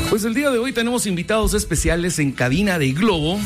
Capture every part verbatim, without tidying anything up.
Pues el día de hoy tenemos invitados especiales en cabina de Globo.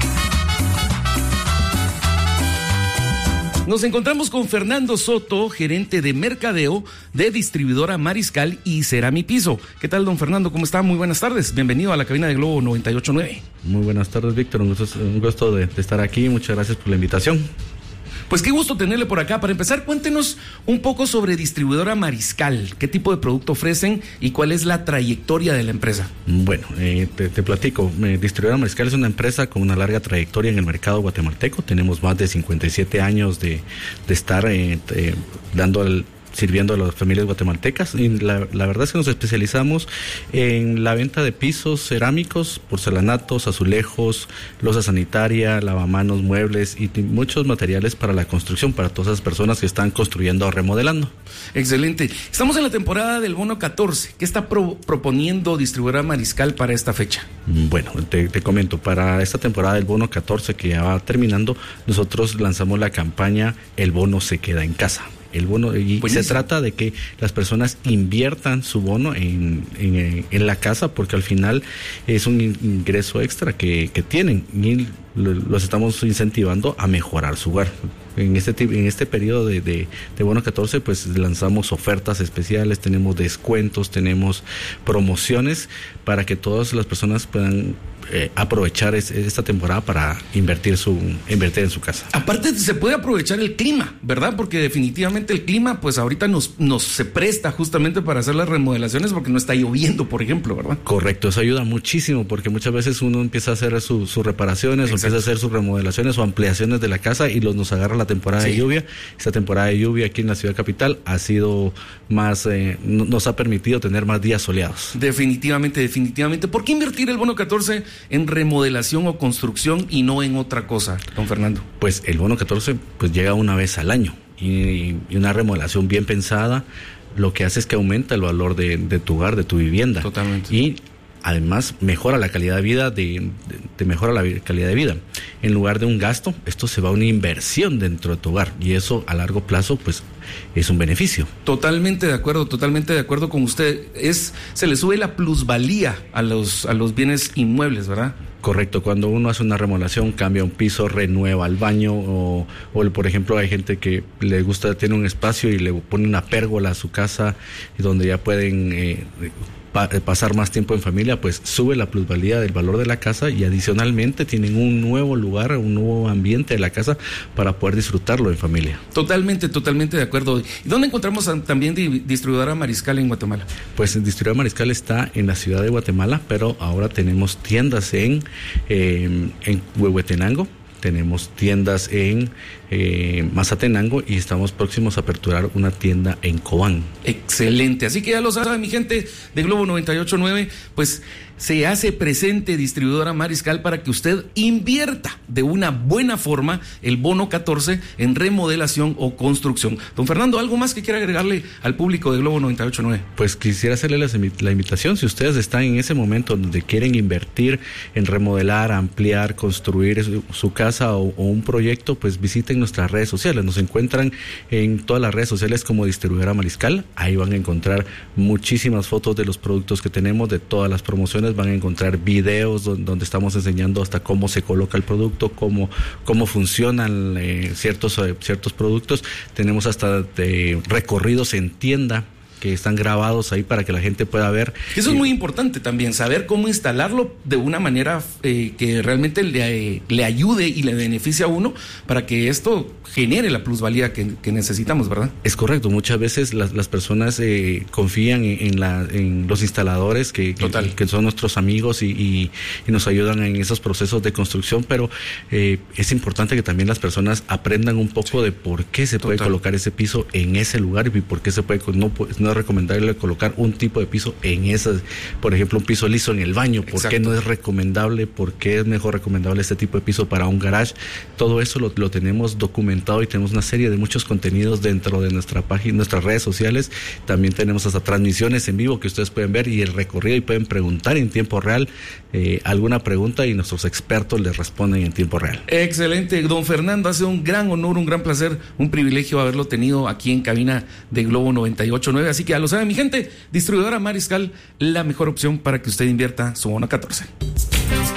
Nos encontramos con Fernando Soto, gerente de mercadeo de distribuidora Mariscal y Cerami Piso. ¿Qué tal, don Fernando? ¿Cómo está? Muy buenas tardes. Bienvenido a la cabina de Globo noventa y ocho punto nueve. Muy buenas tardes, Víctor. Un gusto, un gusto de, de estar aquí. Muchas gracias por la invitación. Pues qué gusto tenerle por acá. Para empezar, cuéntenos un poco sobre distribuidora Mariscal. ¿Qué tipo de producto ofrecen y cuál es la trayectoria de la empresa? Bueno, eh, te, te platico. Eh, distribuidora Mariscal es una empresa con una larga trayectoria en el mercado guatemalteco. Tenemos más de cincuenta y siete años de, de estar eh, eh, dando el sirviendo a las familias guatemaltecas, y la, la verdad es que nos especializamos en la venta de pisos cerámicos, porcelanatos, azulejos, loza sanitaria, lavamanos, muebles y t- muchos materiales para la construcción, para todas esas personas que están construyendo o remodelando. Excelente. Estamos en la temporada del bono catorce. ¿Qué está pro- proponiendo distribuidora Mariscal para esta fecha? Bueno, te, te comento, para esta temporada del bono catorce que ya va terminando, nosotros lanzamos la campaña El bono se queda en casa. El bono, y Buenísimo. Se trata de que las personas inviertan su bono en, en, en la casa, porque al final es un ingreso extra que, que tienen y los estamos incentivando a mejorar su hogar. En este en este periodo de, de, de bono catorce, pues lanzamos ofertas especiales, tenemos descuentos, tenemos promociones para que todas las personas puedan eh, aprovechar es, esta temporada para invertir su invertir en su casa. Aparte se puede aprovechar el clima, ¿verdad? Porque definitivamente el clima, pues ahorita nos, nos se presta justamente para hacer las remodelaciones porque no está lloviendo, por ejemplo, ¿verdad? Correcto, eso ayuda muchísimo porque muchas veces uno empieza a hacer sus su reparaciones, Exacto. o empieza a hacer sus remodelaciones o ampliaciones de la casa y los nos agarra la temporada sí. de lluvia. Esta temporada de lluvia aquí en la ciudad capital ha sido más, eh, nos ha permitido tener más días soleados. Definitivamente, definitivamente. ¿Por qué invertir el bono catorce en remodelación o construcción y no en otra cosa, don Fernando? Pues el bono catorce pues llega una vez al año y, y una remodelación bien pensada lo que hace es que aumenta el valor de, de tu hogar, de tu vivienda. Totalmente. Y además mejora la calidad de vida, de, de, de mejora la calidad de vida. En lugar de un gasto, esto se va a una inversión dentro de tu hogar y eso a largo plazo pues es un beneficio. Totalmente de acuerdo, totalmente de acuerdo con usted. Es se le sube la plusvalía a los a los bienes inmuebles, ¿verdad? Correcto, cuando uno hace una remodelación, cambia un piso, renueva el baño o, o por ejemplo hay gente que le gusta, tiene un espacio y le pone una pérgola a su casa donde ya pueden eh, pa- pasar más tiempo en familia, pues sube la plusvalía del valor de la casa y adicionalmente tienen un nuevo lugar, un nuevo ambiente de la casa para poder disfrutarlo en familia. Totalmente, totalmente de acuerdo. ¿Y dónde encontramos a, también di, distribuidora Mariscal en Guatemala? Pues distribuidora Mariscal está en la ciudad de Guatemala, pero ahora tenemos tiendas en, eh, en Huehuetenango, tenemos tiendas en eh, Mazatenango y estamos próximos a aperturar una tienda en Cobán. Excelente, así que ya lo saben, mi gente de Globo noventa y ocho punto nueve, pues se hace presente distribuidora Mariscal para que usted invierta de una buena forma el bono catorce en remodelación o construcción. Don Fernando, ¿algo más que quiera agregarle al público de Globo noventa y ocho punto nueve? Pues quisiera hacerle la, la invitación, si ustedes están en ese momento donde quieren invertir en remodelar, ampliar, construir su, su casa o, o un proyecto, pues visiten nuestras redes sociales. Nos encuentran en todas las redes sociales como distribuidora Mariscal. Ahí van a encontrar muchísimas fotos de los productos que tenemos, de todas las promociones. Van a encontrar videos donde, donde estamos enseñando hasta cómo se coloca el producto, cómo, cómo funcionan eh, ciertos, eh, ciertos productos. Tenemos hasta de recorridos en tienda que están grabados ahí para que la gente pueda ver. Eso es muy importante también, saber cómo instalarlo de una manera eh, que realmente le, eh, le ayude y le beneficie a uno para que esto genere la plusvalía que, que necesitamos, ¿verdad? Es correcto, muchas veces las, las personas eh, confían en, en, la, en los instaladores que, que, que son nuestros amigos y, y, y nos ayudan en esos procesos de construcción, pero eh, es importante que también las personas aprendan un poco de por qué se Total. puede colocar ese piso en ese lugar y por qué se puede, no, no es recomendable colocar un tipo de piso en esas, por ejemplo un piso liso en el baño, por Exacto. qué no es recomendable, por qué es mejor recomendable este tipo de piso para un garage. Todo eso lo, lo tenemos documentado y tenemos una serie de muchos contenidos dentro de nuestra página, nuestras redes sociales. También tenemos hasta transmisiones en vivo que ustedes pueden ver y el recorrido y pueden preguntar en tiempo real eh, alguna pregunta y nuestros expertos les responden en tiempo real. Excelente, don Fernando, hace un gran honor, un gran placer, un privilegio haberlo tenido aquí en cabina de Globo noventa y ocho punto nueve. Así que ya lo sabe mi gente, distribuidora Mariscal, la mejor opción para que usted invierta su bono catorce.